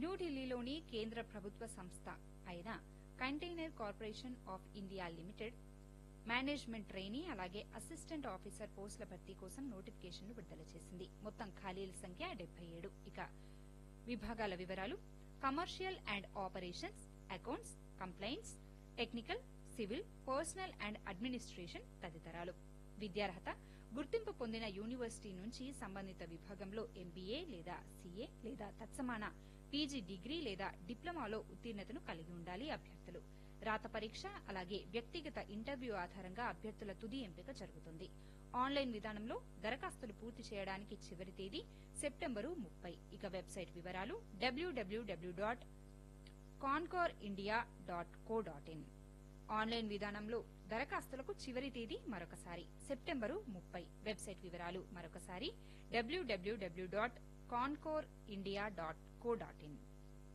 న్యూఢిల్లీలోని కేంద్ర ప్రభుత్వ సంస్థ అయిన container corporation of India limited management trainee అలాగే అసిస్టెంట్ ఆఫీసర్ పోస్టుల భర్తీ కోసం నోటిఫికేషన్ను విడుదల చేసింది. మొత్తం ఖాళీల సంఖ్య 77. ఇక విభాగాల వివరాలు: commercial and operations, accounts, complaints, technical, civil, personal and administration తదితరాలు. విద్యార్హత: గుర్తింపు పొందిన యూనివర్సిటీ నుంచి సంబంధిత విభాగంలో ఎంబీఏ లేదా సీఏ లేదా తత్సమాన పీజీ డిగ్రీ లేదా డిప్లొమాలో ఉత్తీర్ణతను కలిగి ఉండాలి. అభ్యర్థులు రాత పరీక్ష అలాగే వ్యక్తిగత ఇంటర్వ్యూ ఆధారంగా అభ్యర్థుల తుది ఎంపిక జరుగుతుంది. ఆన్లైన్ విధానంలో దరఖాస్తులు పూర్తి చేయడానికి చివరి తేదీ సెప్టెంబరు 30. ఇక వెబ్సైట్ వివరాలు www.concorindia.co.in. ఆన్లైన్ విధానంలో దరఖాస్తులకు చివరి తేదీ మరొకసారి సెప్టెంబరు 30. వెబ్సైట్ వివరాలు మరొకసారి www.concorindia.co.in.